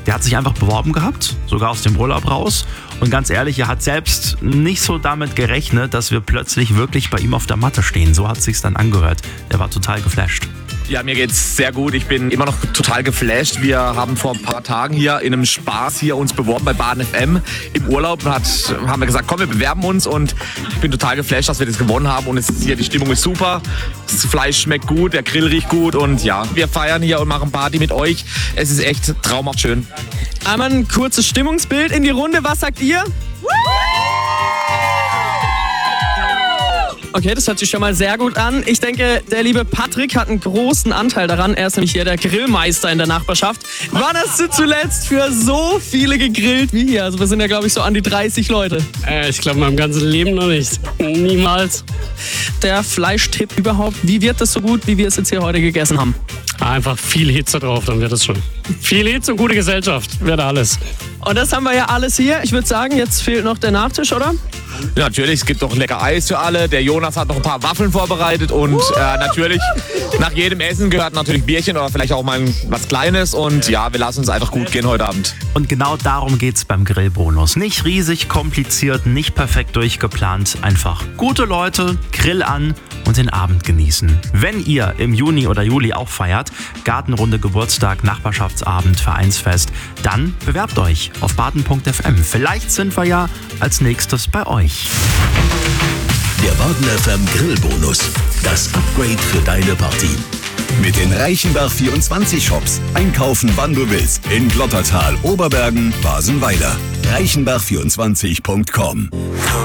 Der hat sich einfach beworben gehabt, sogar aus dem Urlaub raus. Und ganz ehrlich, er hat selbst nicht so damit gerechnet, dass wir plötzlich wirklich bei ihm auf der Matte stehen. So hat es sich dann angehört. Der war total geflasht. Ja, mir geht's sehr gut. Ich bin immer noch total geflasht. Wir haben vor ein paar Tagen hier in einem Spaß hier uns beworben bei Baden FM im Urlaub. Haben wir gesagt, komm, wir bewerben uns, und ich bin total geflasht, dass wir das gewonnen haben. Und die Stimmung ist super. Das Fleisch schmeckt gut, der Grill riecht gut, und ja, wir feiern hier und machen Party mit euch. Es ist echt traumhaft schön. Einmal ein kurzes Stimmungsbild in die Runde. Was sagt ihr? Okay, das hört sich schon mal sehr gut an. Ich denke, der liebe Patrick hat einen großen Anteil daran. Er ist nämlich hier der Grillmeister in der Nachbarschaft. Wann hast du zuletzt für so viele gegrillt wie hier? Also wir sind ja, glaube ich, so an die 30 Leute. Ich glaube, meinem ganzen Leben noch nicht. Niemals. Der Fleischtipp überhaupt. Wie wird das so gut, wie wir es jetzt hier heute gegessen haben? Einfach viel Hitze drauf, dann wird es schon. Viel Hitze und gute Gesellschaft, wird alles. Und das haben wir ja alles hier. Ich würde sagen, jetzt fehlt noch der Nachtisch, oder? Ja, natürlich, es gibt noch lecker Eis für alle. Der Jonas hat noch ein paar Waffeln vorbereitet, und natürlich, nach jedem Essen gehört natürlich Bierchen oder vielleicht auch mal was Kleines, und ja, wir lassen uns einfach gut gehen heute Abend. Und genau darum geht's beim Grillbonus. Nicht riesig kompliziert, nicht perfekt durchgeplant. Einfach gute Leute, Grill an und den Abend genießen. Wenn ihr im Juni oder Juli auch feiert, Gartenrunde, Geburtstag, Nachbarschaftsabend, Vereinsfest, dann bewerbt euch auf baden.fm. Vielleicht sind wir ja als nächstes bei euch. Der Baden FM Grillbonus. Das Upgrade für deine Party. Mit den Reichenbach 24 Shops. Einkaufen, wann du willst. In Glottertal, Oberbergen, Basenweiler. Reichenbach24.com